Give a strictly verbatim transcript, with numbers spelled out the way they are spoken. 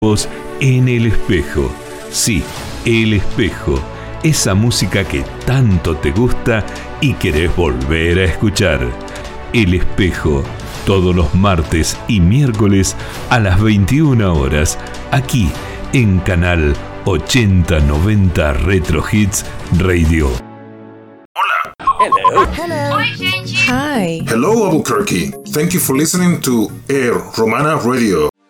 En el espejo. Sí, El Espejo. Esa música que tanto te gusta y querés volver a escuchar. El Espejo. Todos los martes y miércoles a las veintiuna horas. Aquí en Canal ochenta noventa Retro Hits Radio. Hola. Hello. Hello. Oi, gente. Hi. Hello, Albuquerque. Thank you for listening to Air Romana Radio.